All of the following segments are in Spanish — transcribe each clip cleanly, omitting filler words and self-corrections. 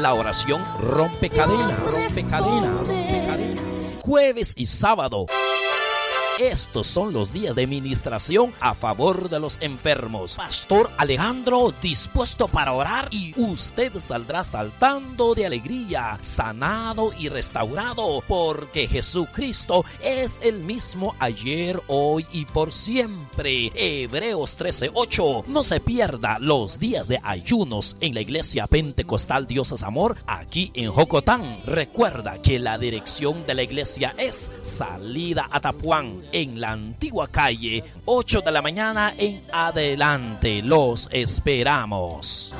La oración rompe cadenas, rompe cadenas, rompe cadenas. Jueves y sábado. Estos son los días de ministración a favor de los enfermos. Pastor Alejandro dispuesto para orar y usted saldrá saltando de alegría, sanado y restaurado, porque Jesucristo es el mismo ayer, hoy y por siempre. Hebreos 13:8. No se pierda los días de ayunos en la Iglesia Pentecostal Dios es Amor aquí en Jocotán. Recuerda que la dirección de la iglesia es Salida Atapuán, en la antigua calle, 8 de la mañana en adelante. Los esperamos.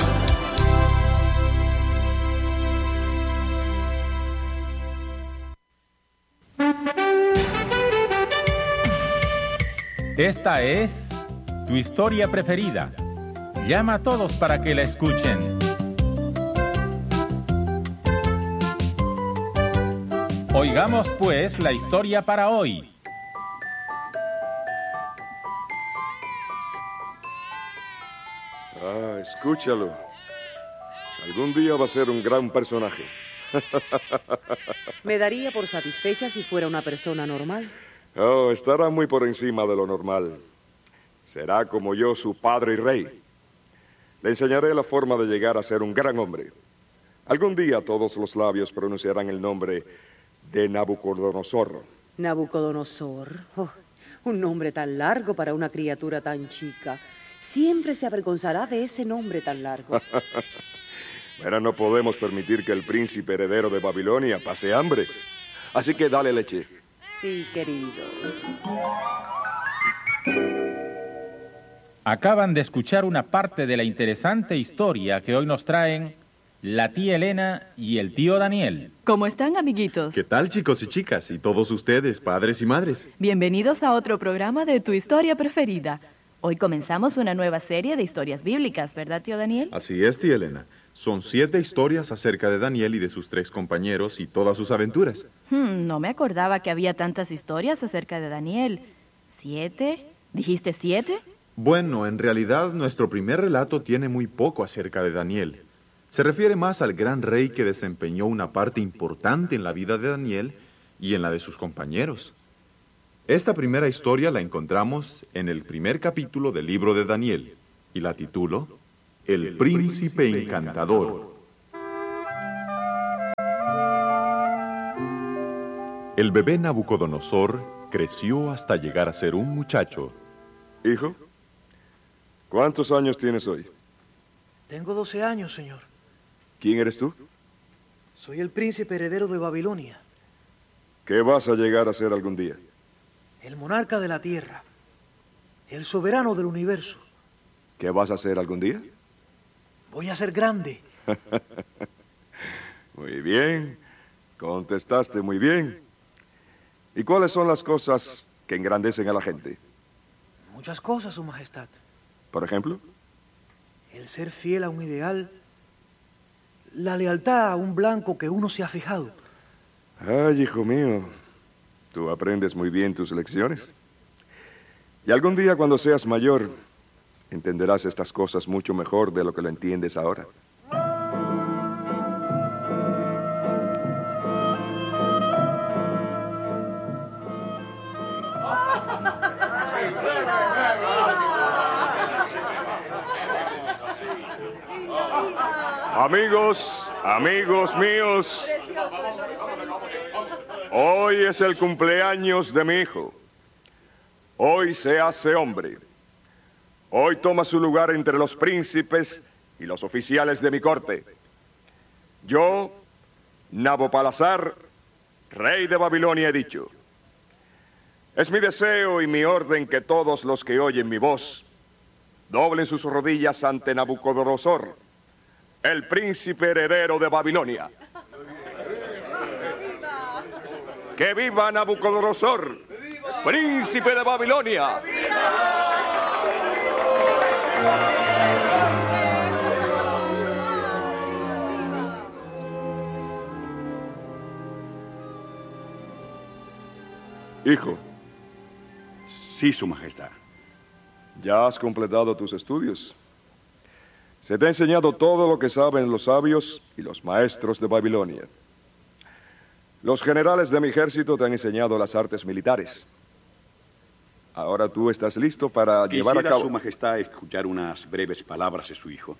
Esta es tu historia preferida. Llama a todos para que la escuchen. Oigamos pues la historia para hoy. Escúchalo. Algún día va a ser un gran personaje. Me daría por satisfecha si fuera una persona normal. Oh, estará muy por encima de lo normal. Será como yo, su padre y rey. Le enseñaré la forma de llegar a ser un gran hombre. Algún día todos los labios pronunciarán el nombre de Nabucodonosor. Nabucodonosor. Oh, un nombre tan largo para una criatura tan chica. Siempre se avergonzará de ese nombre tan largo. Pero no podemos permitir que el príncipe heredero de Babilonia pase hambre. Así que dale leche. Sí, querido. Acaban de escuchar una parte de la interesante historia que hoy nos traen la tía Elena y el tío Daniel. ¿Cómo están, amiguitos? ¿Qué tal, chicos y chicas? Y todos ustedes, padres y madres. Bienvenidos a otro programa de Tu Historia Preferida. Hoy comenzamos una nueva serie de historias bíblicas, ¿verdad, tío Daniel? Así es, tía Elena. Son 7 historias acerca de Daniel y de sus 3 compañeros y todas sus aventuras. No me acordaba que había tantas historias acerca de Daniel. ¿7? ¿Dijiste 7? Bueno, en realidad nuestro primer relato tiene muy poco acerca de Daniel. Se refiere más al gran rey que desempeñó una parte importante en la vida de Daniel y en la de sus compañeros. Esta primera historia la encontramos en el primer capítulo del libro de Daniel y la titulo El Príncipe Encantador. El bebé Nabucodonosor creció hasta llegar a ser un muchacho. Hijo, ¿cuántos años tienes hoy? Tengo 12 años, señor. ¿Quién eres tú? Soy el príncipe heredero de Babilonia, ¿Qué vas a llegar a ser algún día? el monarca de la tierra, el soberano del universo. ¿Qué vas a hacer algún día? Voy a ser grande. Muy bien, contestaste muy bien. ¿Y cuáles son las cosas que engrandecen a la gente? Muchas cosas, Su Majestad. Por ejemplo, El ser fiel a un ideal, la lealtad a un blanco que uno se ha fijado. ay, hijo mío, tú aprendes muy bien tus lecciones. Y algún día cuando seas mayor, entenderás estas cosas mucho mejor de lo que lo entiendes ahora. Amigos míos, hoy es el cumpleaños de mi hijo. Hoy se hace hombre. Hoy toma su lugar entre los príncipes y los oficiales de mi corte. Yo, Nabopolassar, rey de Babilonia, he dicho: es mi deseo y mi orden que todos los que oyen mi voz doblen sus rodillas ante Nabucodonosor, el príncipe heredero de Babilonia. ¡Que viva Nabucodonosor, príncipe de Babilonia! Hijo. Sí, Su Majestad. ¿Ya has completado tus estudios? Se te ha enseñado todo lo que saben los sabios y los maestros de Babilonia. Los generales de mi ejército te han enseñado las artes militares. Ahora tú estás listo para llevar a cabo... Quisiera su majestad escuchar unas breves palabras de su hijo.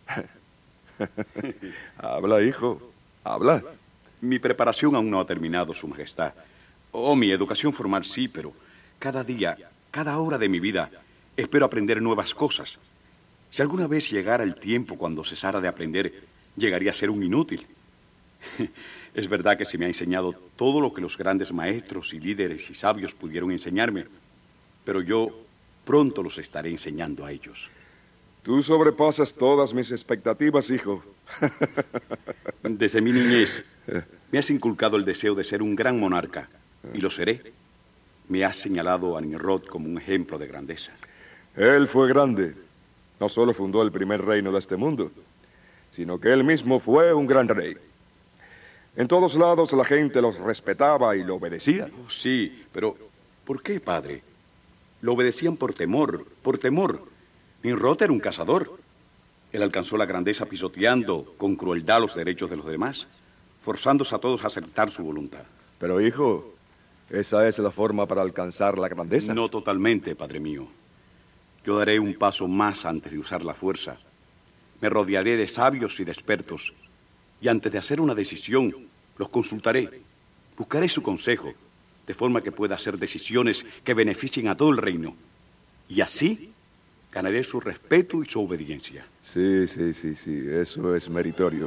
Habla, hijo, habla. Mi preparación aún no ha terminado, su majestad. Mi educación formal sí, pero cada día, cada hora de mi vida, espero aprender nuevas cosas. Si alguna vez llegara el tiempo cuando cesara de aprender, llegaría a ser un inútil. Es verdad que se me ha enseñado todo lo que los grandes maestros y líderes y sabios pudieron enseñarme, pero yo pronto los estaré enseñando a ellos. Tú sobrepasas todas mis expectativas, hijo. Desde mi niñez me has inculcado el deseo de ser un gran monarca, y lo seré. Me has señalado a Nimrod como un ejemplo de grandeza. Él fue grande. No solo fundó el primer reino de este mundo, sino que él mismo fue un gran rey. En todos lados la gente los respetaba y lo obedecía. Sí, pero ¿por qué, padre? Lo obedecían por temor, por temor. Nimrod era un cazador. Él alcanzó la grandeza pisoteando con crueldad los derechos de los demás, forzándose a todos a aceptar su voluntad. Pero, hijo, ¿esa es la forma para alcanzar la grandeza? No totalmente, padre mío. Yo daré un paso más antes de usar la fuerza. Me rodearé de sabios y de expertos. Y antes de hacer una decisión, los consultaré. Buscaré su consejo, de forma que pueda hacer decisiones que beneficien a todo el reino. Y así ganaré su respeto y su obediencia. Sí, eso es meritorio.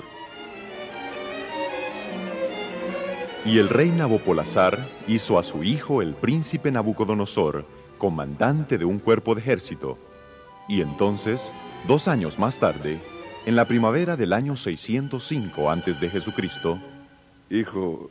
Y el rey Nabopolazar hizo a su hijo el príncipe Nabucodonosor comandante de un cuerpo de ejército. Y entonces, 2 años más tarde, en la primavera del año 605 antes de Jesucristo, hijo,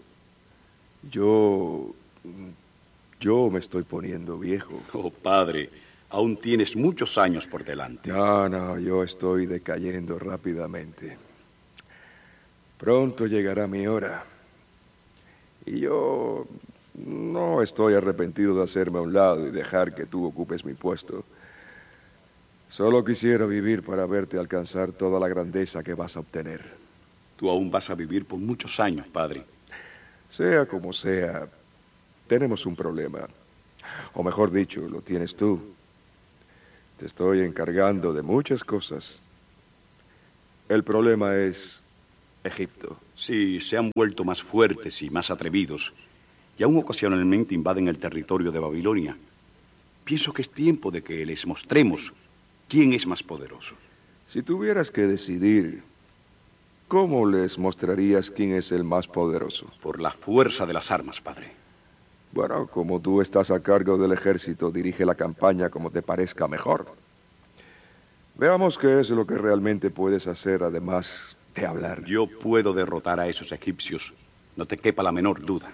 yo me estoy poniendo viejo. Oh, padre, aún tienes muchos años por delante. No, yo estoy decayendo rápidamente. Pronto llegará mi hora. Y yo no estoy arrepentido de hacerme a un lado y dejar que tú ocupes mi puesto. Solo quisiera vivir para verte alcanzar toda la grandeza que vas a obtener. Tú aún vas a vivir por muchos años, padre. Sea como sea, tenemos un problema. O mejor dicho, lo tienes tú. Te estoy encargando de muchas cosas. El problema es Egipto. Sí, se han vuelto más fuertes y más atrevidos, y aún ocasionalmente invaden el territorio de Babilonia. Pienso que es tiempo de que les mostremos quién es más poderoso. Si tuvieras que decidir, ¿cómo les mostrarías quién es el más poderoso? Por la fuerza de las armas, padre. Bueno, como tú estás a cargo del ejército, dirige la campaña como te parezca mejor. Veamos qué es lo que realmente puedes hacer, además de hablar. Yo puedo derrotar a esos egipcios, no te quepa la menor duda.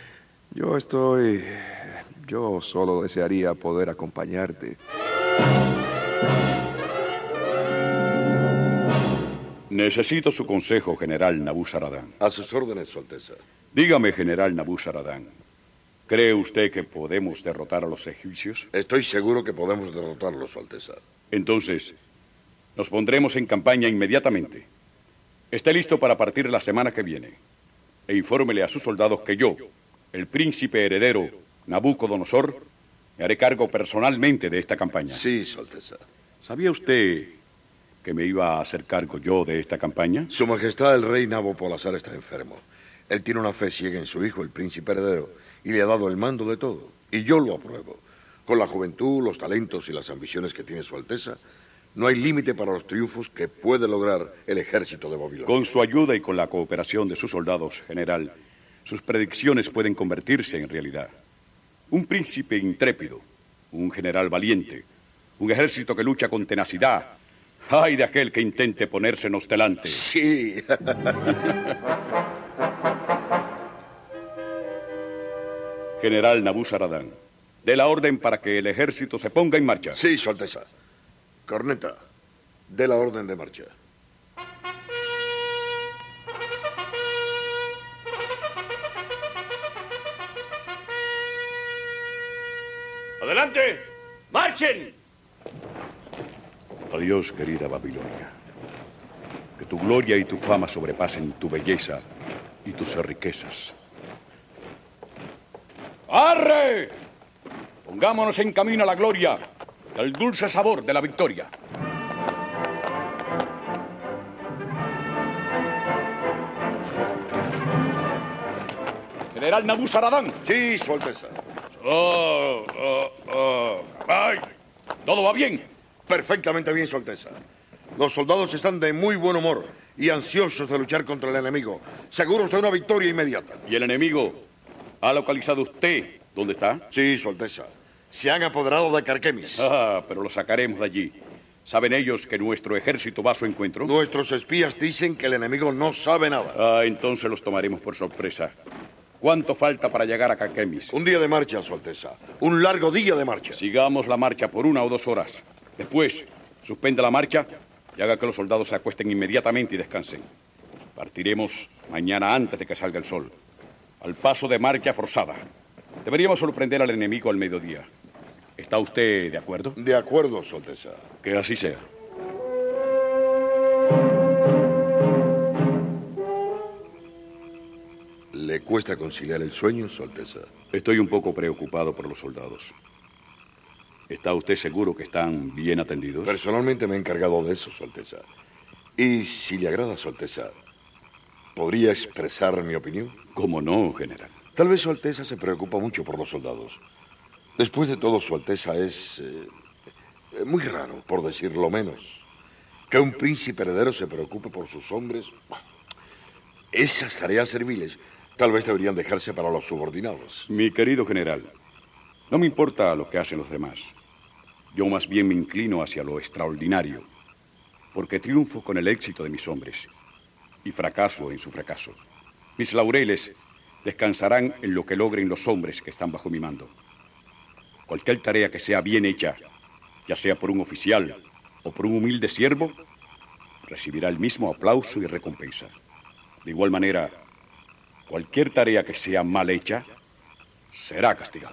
Yo solo desearía poder acompañarte. Necesito su consejo, general Nabuzaradán. A sus órdenes, Su Alteza. Dígame, general Nabuzaradán, ¿cree usted que podemos derrotar a los egipcios? Estoy seguro que podemos derrotarlos, Su Alteza. Entonces, nos pondremos en campaña inmediatamente. Esté listo para partir la semana que viene. E infórmele a sus soldados que yo, el príncipe heredero Nabucodonosor, me haré cargo personalmente de esta campaña. Sí, Su Alteza. ¿Sabía usted que me iba a hacer cargo yo de esta campaña? Su Majestad el rey Nabopolazar está enfermo. Él tiene una fe ciega en su hijo, el príncipe heredero, y le ha dado el mando de todo. Y yo lo apruebo. Con la juventud, los talentos y las ambiciones que tiene Su Alteza, no hay límite para los triunfos que puede lograr el ejército de Babilonia. Con su ayuda y con la cooperación de sus soldados, general, sus predicciones pueden convertirse en realidad. Un príncipe intrépido, un general valiente, un ejército que lucha con tenacidad. ¡Ay de aquel que intente ponérsenos delante! Sí. General Nabuzaradán, dé la orden para que el ejército se ponga en marcha. Sí, Su Alteza. Corneta, dé la orden de marcha. ¡Adelante! ¡Marchen! Adiós, querida Babilonia. Que tu gloria y tu fama sobrepasen tu belleza y tus riquezas. ¡Arre! Pongámonos en camino a la gloria y al dulce sabor de la victoria. General Nabuzaradán. Sí, Su Alteza. ¡Ay! ¿Todo va bien? Perfectamente bien, Su Alteza. Los soldados están de muy buen humor y ansiosos de luchar contra el enemigo, seguros de una victoria inmediata. ¿Y el enemigo? ¿Ha localizado usted dónde está? Sí, Su Alteza. Se han apoderado de Carquemis. Pero lo sacaremos de allí. ¿Saben ellos que nuestro ejército va a su encuentro? Nuestros espías dicen que el enemigo no sabe nada. Entonces los tomaremos por sorpresa. ¿Cuánto falta para llegar a Carquemis? Un día de marcha, Su Alteza. Un largo día de marcha. Sigamos la marcha por 1 o 2 horas. Después, suspenda la marcha y haga que los soldados se acuesten inmediatamente y descansen. Partiremos mañana antes de que salga el sol. Al paso de marcha forzada. Deberíamos sorprender al enemigo al mediodía. ¿Está usted de acuerdo? De acuerdo, Su Alteza. Que así sea. ¿Le cuesta conciliar el sueño, Su Alteza? Estoy un poco preocupado por los soldados. ¿Está usted seguro que están bien atendidos? Personalmente me he encargado de eso, Su Alteza. Y si le agrada, Su Alteza, ¿podría expresar mi opinión? ¿Cómo no, general? Tal vez Su Alteza se preocupa mucho por los soldados. Después de todo, Su Alteza es muy raro, por decirlo menos. Que un príncipe heredero se preocupe por sus hombres. Esas tareas serviles tal vez deberían dejarse para los subordinados. Mi querido general, no me importa lo que hacen los demás. Yo más bien me inclino hacia lo extraordinario, porque triunfo con el éxito de mis hombres y fracaso en su fracaso. Mis laureles descansarán en lo que logren los hombres que están bajo mi mando. Cualquier tarea que sea bien hecha, ya sea por un oficial o por un humilde siervo, recibirá el mismo aplauso y recompensa. De igual manera, cualquier tarea que sea mal hecha, será castigado.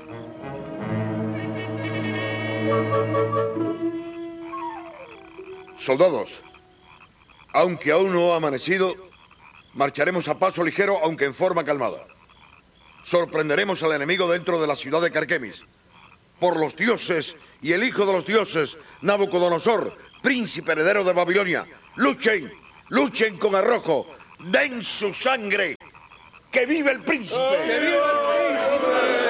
Soldados, aunque aún no ha amanecido, marcharemos a paso ligero, aunque en forma calmada. Sorprenderemos al enemigo dentro de la ciudad de Carquemis. Por los dioses y el hijo de los dioses, Nabucodonosor, príncipe heredero de Babilonia, luchen, luchen con arrojo, den su sangre. ¡Que vive el príncipe! ¡Que vive el príncipe!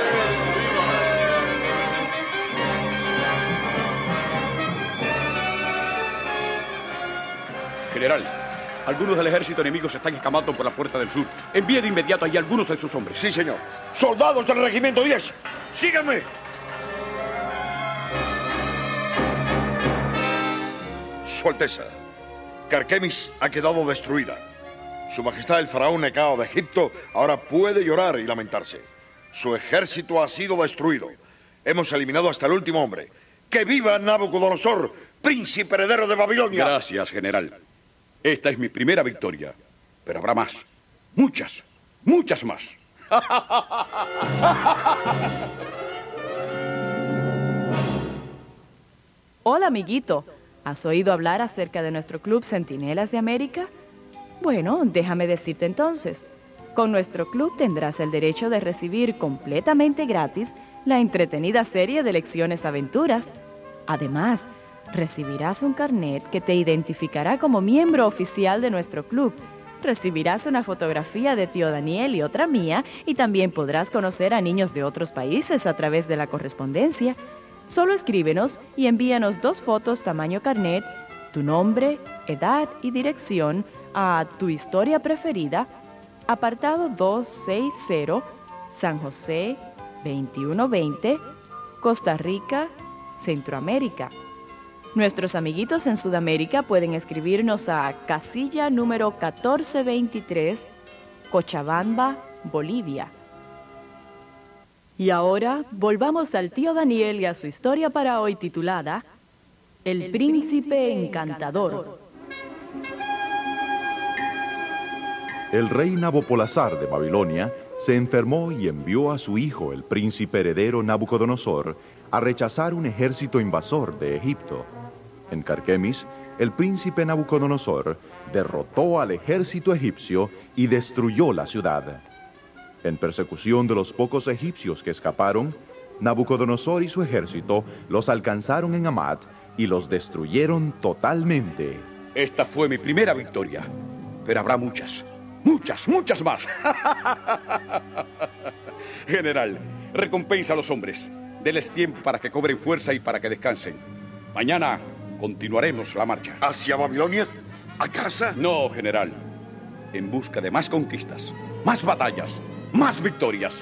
General, algunos del ejército enemigo se están escamando por la puerta del sur. Envíe de inmediato allí algunos de sus hombres. Sí, señor. ¡Soldados del regimiento 10! ¡Síganme! Su Alteza, Carquemis ha quedado destruida. Su Majestad el faraón Necao de Egipto ahora puede llorar y lamentarse. Su ejército ha sido destruido. Hemos eliminado hasta el último hombre. ¡Que viva Nabucodonosor, príncipe heredero de Babilonia! Gracias, general. Esta es mi primera victoria, pero habrá más. Muchas, muchas más. Hola, amiguito. ¿Has oído hablar acerca de nuestro club Centinelas de América? Bueno, déjame decirte entonces. Con nuestro club tendrás el derecho de recibir completamente gratis la entretenida serie de lecciones aventuras. Además, recibirás un carnet que te identificará como miembro oficial de nuestro club. Recibirás una fotografía de tío Daniel y otra mía, y también podrás conocer a niños de otros países a través de la correspondencia. Solo escríbenos y envíanos 2 fotos tamaño carnet, tu nombre, edad y dirección a Tu Historia Preferida, apartado 260, San José, 2120, Costa Rica, Centroamérica. Nuestros amiguitos en Sudamérica pueden escribirnos a casilla número 1423, Cochabamba, Bolivia. Y ahora volvamos al tío Daniel y a su historia para hoy titulada El Príncipe Encantador. El rey Nabopolassar de Babilonia se enfermó y envió a su hijo, el príncipe heredero Nabucodonosor, a rechazar un ejército invasor de Egipto. En Carquemis, el príncipe Nabucodonosor derrotó al ejército egipcio y destruyó la ciudad. En persecución de los pocos egipcios que escaparon, Nabucodonosor y su ejército los alcanzaron en Hamat y los destruyeron totalmente. Esta fue mi primera victoria, pero habrá muchas, muchas más. General, recompensa a los hombres. Deles tiempo para que cobren fuerza y para que descansen. Mañana continuaremos la marcha. ¿Hacia Babilonia? ¿A casa? No, general. En busca de más conquistas, más batallas, más victorias.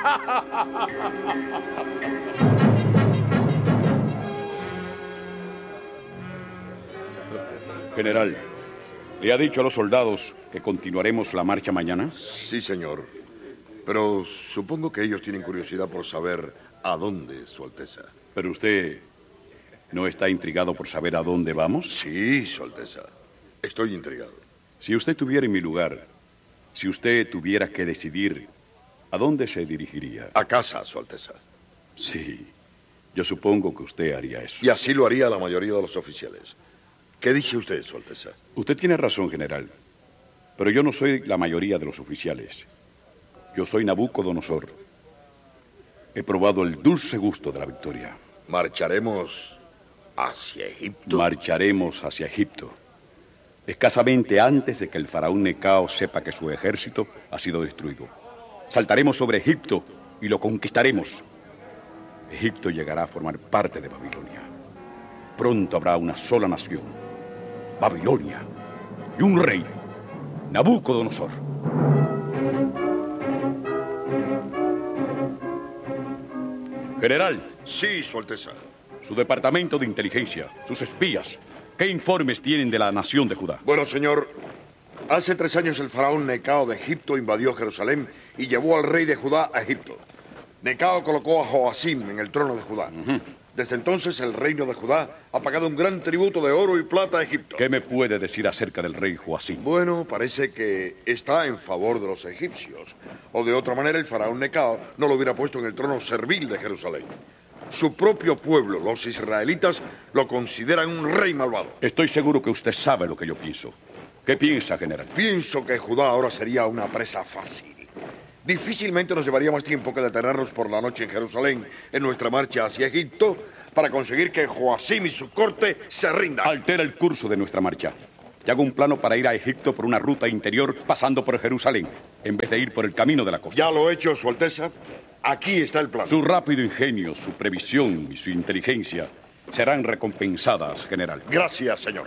General, ¿le ha dicho a los soldados que continuaremos la marcha mañana? Sí, señor. Pero supongo que ellos tienen curiosidad por saber a dónde, Su Alteza. ¿Pero usted no está intrigado por saber a dónde vamos? Sí, Su Alteza. Estoy intrigado. Si usted estuviera en mi lugar, si usted tuviera que decidir, ¿a dónde se dirigiría? A casa, Su Alteza. Sí, yo supongo que usted haría eso. Y así lo haría la mayoría de los oficiales. ¿Qué dice usted, Su Alteza? Usted tiene razón, general. Pero yo no soy la mayoría de los oficiales. Yo soy Nabucodonosor. He probado el dulce gusto de la victoria. ¿Marcharemos hacia Egipto? Marcharemos hacia Egipto. Escasamente antes de que el faraón Necao sepa que su ejército ha sido destruido. Saltaremos sobre Egipto y lo conquistaremos. Egipto llegará a formar parte de Babilonia. Pronto habrá una sola nación, Babilonia, y un rey, Nabucodonosor. General. Sí, Su Alteza. Su departamento de inteligencia, sus espías, ¿qué informes tienen de la nación de Judá? Bueno, señor, hace 3 años el faraón Necao de Egipto invadió Jerusalén y llevó al rey de Judá a Egipto. Necao colocó a Joacim en el trono de Judá. Desde entonces el reino de Judá ha pagado un gran tributo de oro y plata a Egipto. ¿Qué me puede decir acerca del rey Joacim? Bueno, parece que está en favor de los egipcios. O de otra manera el faraón Necao no lo hubiera puesto en el trono servil de Jerusalén. Su propio pueblo, los israelitas, lo consideran un rey malvado. Estoy seguro que usted sabe lo que yo pienso. ¿Qué piensa, general? Pienso que Judá ahora sería una presa fácil. Difícilmente nos llevaría más tiempo que detenernos por la noche en Jerusalén en nuestra marcha hacia Egipto para conseguir que Joacim y su corte se rindan. Altera el curso de nuestra marcha. Y hago un plano para ir a Egipto por una ruta interior pasando por Jerusalén, en vez de ir por el camino de la costa. Ya lo he hecho, Su Alteza. Aquí está el plan. Su rápido ingenio, su previsión y su inteligencia serán recompensadas, general. Gracias, señor.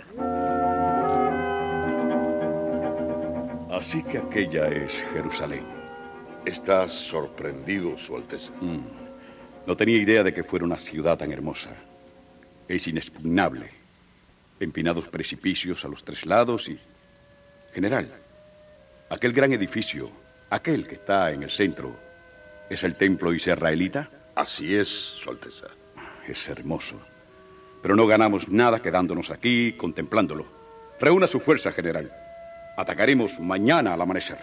Así que aquella es Jerusalén. ¿Estás sorprendido, Su Alteza? No tenía idea de que fuera una ciudad tan hermosa. Es inexpugnable. Empinados precipicios a los 3 lados y... General, aquel gran edificio, aquel que está en el centro, ¿es el templo israelita? Así es, Su Alteza. Es hermoso. Pero no ganamos nada quedándonos aquí contemplándolo. Reúna su fuerza, general. Atacaremos mañana al amanecer.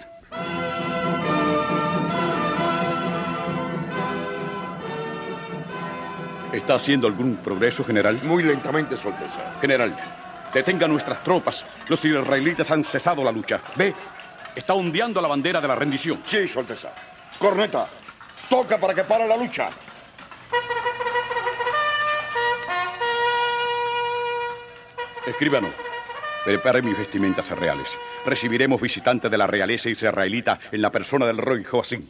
¿Está haciendo algún progreso, general? Muy lentamente, Su Alteza. General, detenga nuestras tropas. Los israelitas han cesado la lucha. Ve, está ondeando la bandera de la rendición. Sí, Su Alteza. Corneta, toca para que pare la lucha. Escribano, prepare mis vestimentas reales. Recibiremos visitantes de la realeza israelita en la persona del rey Joacim.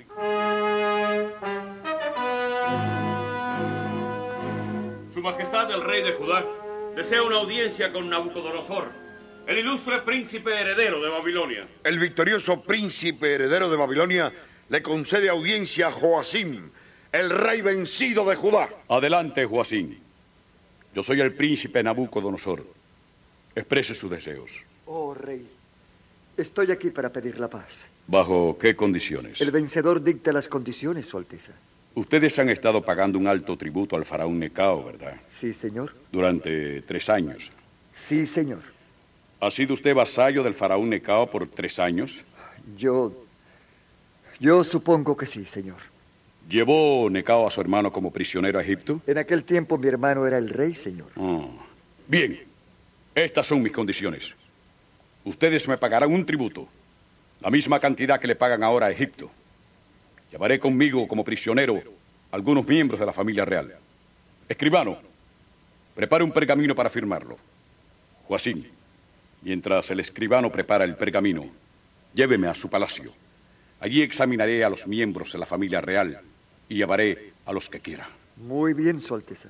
Su Majestad el Rey de Judá desea una audiencia con Nabucodonosor, el ilustre príncipe heredero de Babilonia. El victorioso príncipe heredero de Babilonia le concede audiencia a Joacim, el rey vencido de Judá. Adelante, Joacim. Yo soy el príncipe Nabucodonosor. Exprese sus deseos. Oh, rey, estoy aquí para pedir la paz. ¿Bajo qué condiciones? El vencedor dicta las condiciones, Su Alteza. Ustedes han estado pagando un alto tributo al faraón Necao, ¿verdad? Sí, señor. Durante 3 años. Sí, señor. ¿Ha sido usted vasallo del faraón Necao por 3 años? Yo supongo que sí, señor. ¿Llevó Necao a su hermano como prisionero a Egipto? En aquel tiempo mi hermano era el rey, señor. Bien. Estas son mis condiciones. Ustedes me pagarán un tributo, la misma cantidad que le pagan ahora a Egipto. Llevaré conmigo como prisionero algunos miembros de la familia real. Escribano, prepare un pergamino para firmarlo. Joacín, mientras el escribano prepara el pergamino, lléveme a su palacio. Allí examinaré a los miembros de la familia real y llevaré a los que quiera. Muy bien, Su Alteza.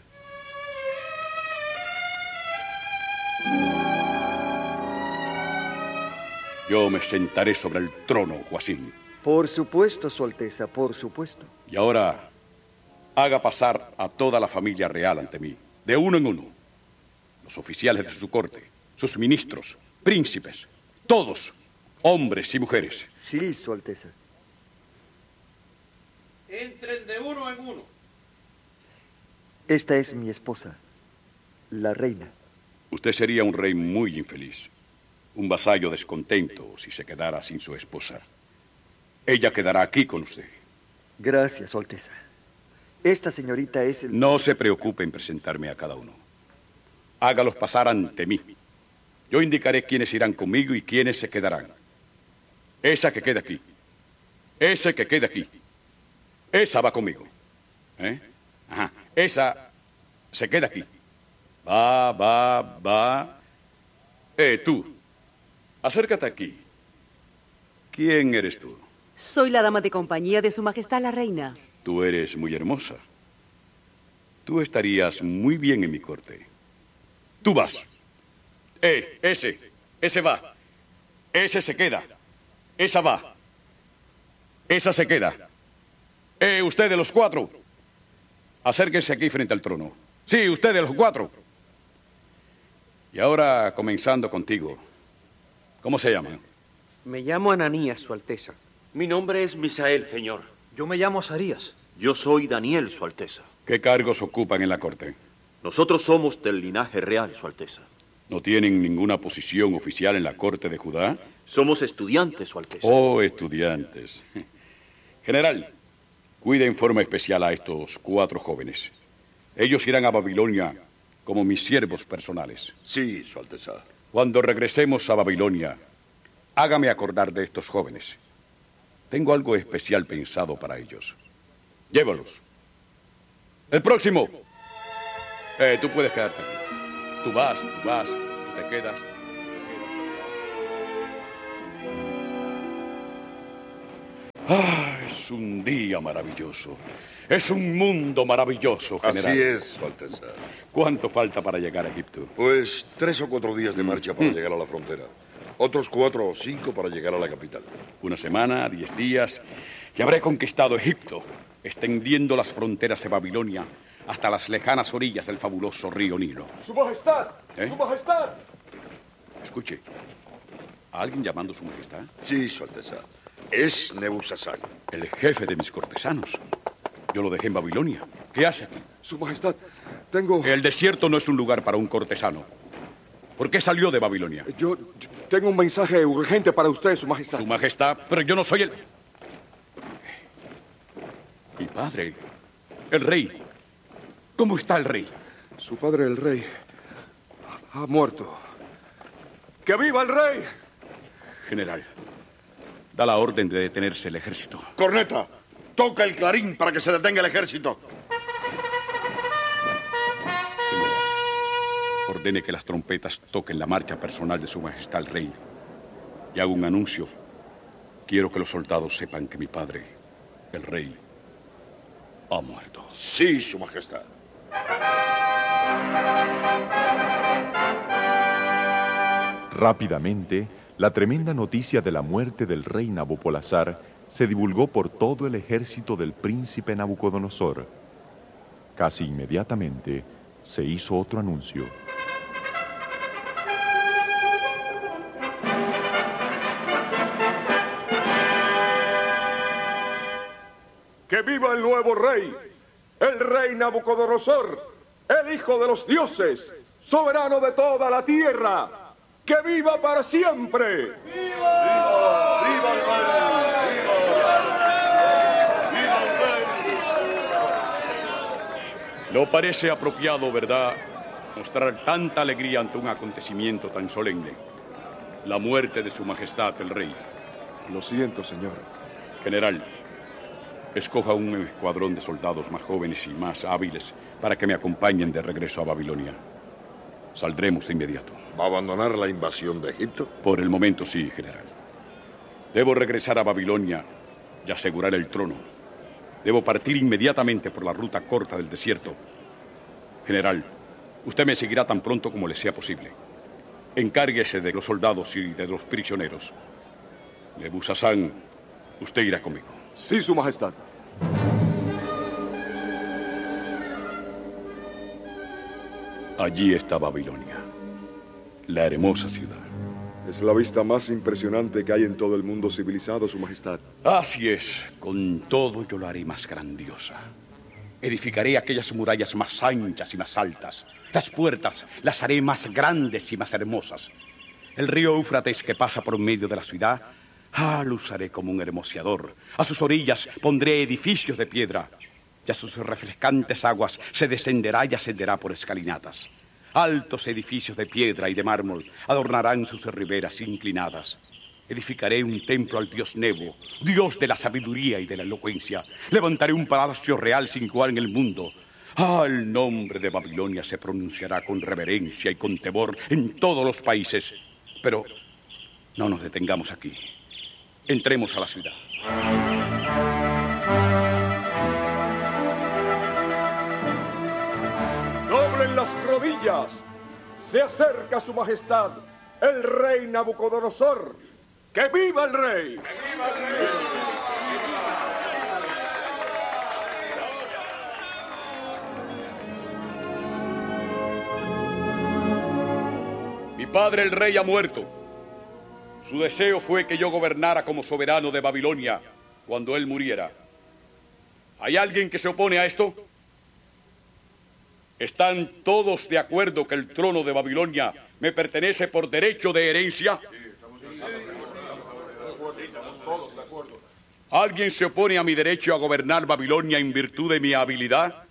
Yo me sentaré sobre el trono, Joacín. Por supuesto, Su Alteza, por supuesto. Y ahora haga pasar a toda la familia real ante mí, de uno en uno. Los oficiales de su corte, sus ministros, príncipes, todos, hombres y mujeres. Sí, Su Alteza. Entren de uno en uno. Esta es mi esposa, la reina. Usted sería un rey muy infeliz, un vasallo descontento si se quedara sin su esposa. Ella quedará aquí con usted. Gracias, Su Alteza. Esta señorita es el... No se preocupe en presentarme a cada uno. Hágalos pasar ante mí. Yo indicaré quiénes irán conmigo y quiénes se quedarán. Esa que queda aquí. Ese que queda aquí. Esa va conmigo. Ajá. Esa se queda aquí. Va. Tú. Acércate aquí. ¿Quién eres tú? Soy la dama de compañía de Su Majestad la Reina. Tú eres muy hermosa. Tú estarías muy bien en mi corte. Tú vas. Ese va. Ese se queda. Esa va. Esa se queda. Ustedes los cuatro. Acérquense aquí frente al trono. Sí, ustedes los cuatro. Y ahora, comenzando contigo. ¿Cómo se llaman? Me llamo Ananías, Su Alteza. Mi nombre es Misael, señor. Yo me llamo Azarías. Yo soy Daniel, Su Alteza. ¿Qué cargos ocupan en la corte? Nosotros somos del linaje real, Su Alteza. ¿No tienen ninguna posición oficial en la corte de Judá? Somos estudiantes, Su Alteza. Oh, estudiantes. General, cuide en forma especial a estos 4 jóvenes. Ellos irán a Babilonia como mis siervos personales. Sí, Su Alteza. Cuando regresemos a Babilonia, hágame acordar de estos jóvenes. Tengo algo especial pensado para ellos. Llévalos. El próximo. Tú puedes quedarte aquí. Tú vas, tú te quedas. Es un día maravilloso. Es un mundo maravilloso, general. Así es, Su Alteza. ¿Cuánto falta para llegar a Egipto? Pues 3 o 4 días de marcha para llegar a la frontera. Otros 4 o 5 para llegar a la capital. 1 semana, 10 días, y habré conquistado Egipto, extendiendo las fronteras de Babilonia hasta las lejanas orillas del fabuloso río Nilo. ¡Su Majestad! ¡Su Majestad! Escuche, ¿a alguien llamando Su Majestad? Sí, Su Alteza. Es Nebuzasán. El jefe de mis cortesanos. Yo lo dejé en Babilonia. ¿Qué hace aquí? Su Majestad, tengo... El desierto no es un lugar para un cortesano. ¿Por qué salió de Babilonia? Yo tengo un mensaje urgente para usted, Su Majestad. Su Majestad, pero yo no soy el... Mi padre, el rey. ¿Cómo está el rey? Su padre, el rey, ha muerto. ¡Que viva el rey! General, da la orden de detenerse el ejército. Corneta, toca el clarín para que se detenga el ejército. General, ordene que las trompetas toquen la marcha personal de Su Majestad el Rey. Y hago un anuncio. Quiero que los soldados sepan que mi padre, el rey, ha muerto. Sí, Su Majestad. Rápidamente, la tremenda noticia de la muerte del rey Nabopolassar se divulgó por todo el ejército del príncipe Nabucodonosor. Casi inmediatamente se hizo otro anuncio. ¡Que viva el nuevo rey! El rey Nabucodonosor, el hijo de los dioses, soberano de toda la tierra. ¡Que viva para siempre! ¡Viva! ¡Viva el rey! ¡Viva el rey! No parece apropiado, ¿verdad?, mostrar tanta alegría ante un acontecimiento tan solemne. La muerte de Su Majestad el Rey. Lo siento, señor. General, escoja un escuadrón de soldados más jóvenes y más hábiles para que me acompañen de regreso a Babilonia. Saldremos de inmediato. ¿Va a abandonar la invasión de Egipto? Por el momento sí, general. Debo regresar a Babilonia y asegurar el trono. Debo partir inmediatamente por la ruta corta del desierto. General, usted me seguirá tan pronto como le sea posible. Encárguese de los soldados y de los prisioneros. Nebuzazán, usted irá conmigo. Sí, Su Majestad. Allí está Babilonia, la hermosa ciudad. Es la vista más impresionante que hay en todo el mundo civilizado, Su Majestad. Así es, con todo yo la haré más grandiosa. Edificaré aquellas murallas más anchas y más altas. Las puertas las haré más grandes y más hermosas. El río Éufrates que pasa por medio de la ciudad, lo usaré como un hermoseador. A sus orillas pondré edificios de piedra, y a sus refrescantes aguas se descenderá y ascenderá por escalinatas. Altos edificios de piedra y de mármol adornarán sus riberas inclinadas. Edificaré un templo al dios Nebo, dios de la sabiduría y de la elocuencia. Levantaré un palacio real sin igual en el mundo. El nombre de Babilonia se pronunciará con reverencia y con temor en todos los países. Pero no nos detengamos aquí. Entremos a la ciudad. ¡Doblen las rodillas! Se acerca Su Majestad, el rey Nabucodonosor. ¡Que viva el rey! ¡Que viva el rey! Mi padre el rey ha muerto. Su deseo fue que yo gobernara como soberano de Babilonia cuando él muriera. ¿Hay alguien que se opone a esto? ¿Están todos de acuerdo que el trono de Babilonia me pertenece por derecho de herencia? ¿Alguien se opone a mi derecho a gobernar Babilonia en virtud de mi habilidad?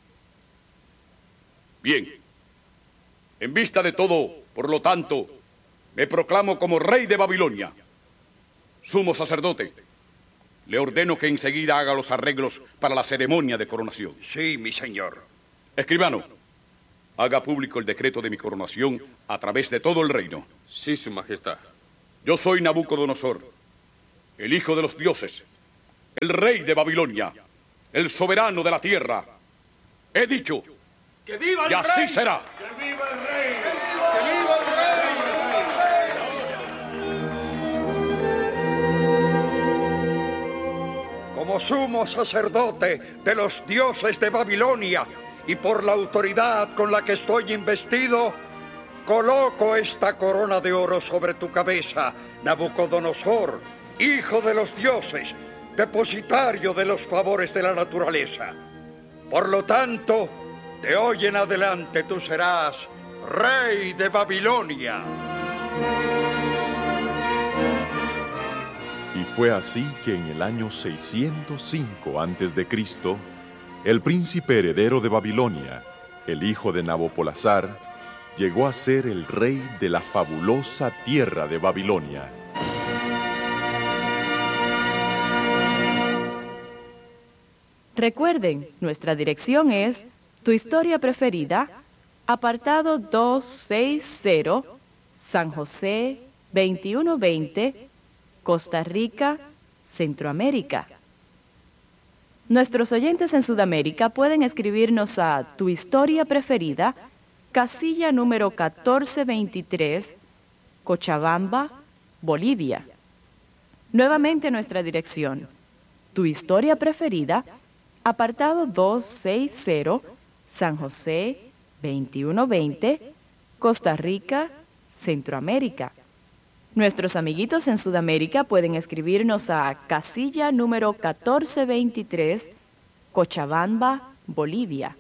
Bien. En vista de todo, por lo tanto, me proclamo como rey de Babilonia. Sumo sacerdote, le ordeno que enseguida haga los arreglos para la ceremonia de coronación. Sí, mi señor. Escribano, haga público el decreto de mi coronación a través de todo el reino. Sí, Su Majestad. Yo soy Nabucodonosor, el hijo de los dioses, el rey de Babilonia, el soberano de la tierra. He dicho, ¡que viva el rey! Y así rey! será. ¡Que viva el rey! ¡Que viva el rey! Como sumo sacerdote de los dioses de Babilonia y por la autoridad con la que estoy investido, coloco esta corona de oro sobre tu cabeza, Nabucodonosor, hijo de los dioses, depositario de los favores de la naturaleza. Por lo tanto, de hoy en adelante tú serás rey de Babilonia. Y fue así que en el año 605 a.C., el príncipe heredero de Babilonia, el hijo de Nabopolassar, llegó a ser el rey de la fabulosa tierra de Babilonia. Recuerden, nuestra dirección es Tu Historia Preferida, apartado 260, San José, 2120, Costa Rica, Centroamérica. Nuestros oyentes en Sudamérica pueden escribirnos a Tu Historia Preferida, casilla número 1423, Cochabamba, Bolivia. Nuevamente nuestra dirección, Tu Historia Preferida, apartado 260, San José, 2120, Costa Rica, Centroamérica. Nuestros amiguitos en Sudamérica pueden escribirnos a casilla número 1423, Cochabamba, Bolivia.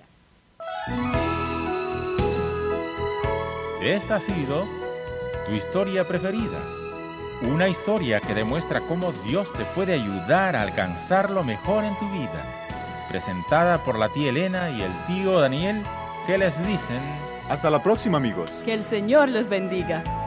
Esta ha sido Tu Historia Preferida, una historia que demuestra cómo Dios te puede ayudar a alcanzar lo mejor en tu vida, presentada por la tía Elena y el tío Daniel, que les dicen Hasta la próxima, amigos. Que el Señor les bendiga.